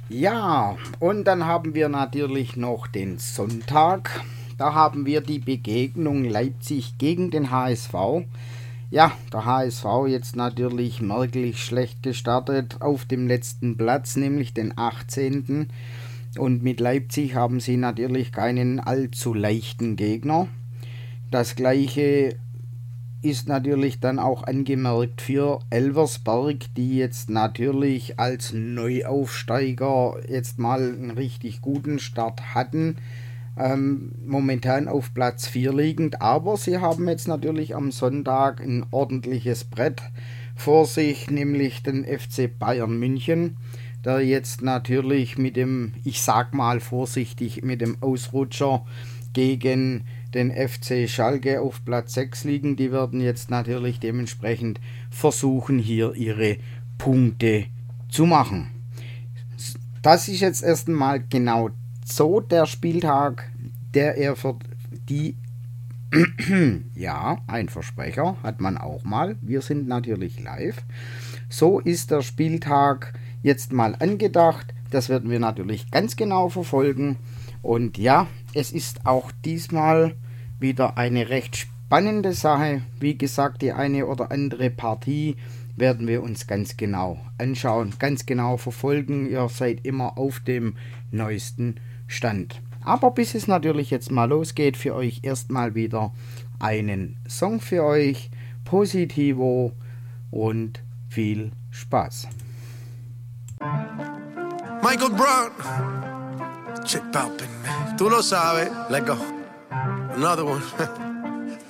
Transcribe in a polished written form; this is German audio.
Ja, und dann haben wir natürlich noch den Sonntag. Da haben wir die Begegnung Leipzig gegen den HSV. Ja, der HSV jetzt natürlich merklich schlecht gestartet auf dem letzten Platz, nämlich den 18. Und mit Leipzig haben sie natürlich keinen allzu leichten Gegner. Das gleiche ist natürlich dann auch angemerkt für Elversberg, die jetzt natürlich als Neuaufsteiger jetzt mal einen richtig guten Start hatten. Momentan auf Platz 4 liegend, aber sie haben jetzt natürlich am Sonntag ein ordentliches Brett vor sich, nämlich den FC Bayern München, der jetzt natürlich mit dem, ich sag mal vorsichtig, mit dem Ausrutscher gegen den FC Schalke auf Platz 6 liegen. Die werden jetzt natürlich dementsprechend versuchen, hier ihre Punkte zu machen. Das ist jetzt erst einmal genau so der Spieltag, der er für die ja, ein Versprecher hat man auch mal. Wir sind natürlich live. So ist der Spieltag jetzt mal angedacht. Das werden wir natürlich ganz genau verfolgen. Und ja, es ist auch diesmal wieder eine recht spannende Sache. Wie gesagt, die eine oder andere Partie werden wir uns ganz genau anschauen, ganz genau verfolgen. Ihr seid immer auf dem neuesten Stand. Aber bis es natürlich jetzt mal losgeht, für euch erstmal wieder einen Song für euch. Positivo und viel Spaß. Michael Brown, check poppin', man. Tú lo sabes. Let go. Another one.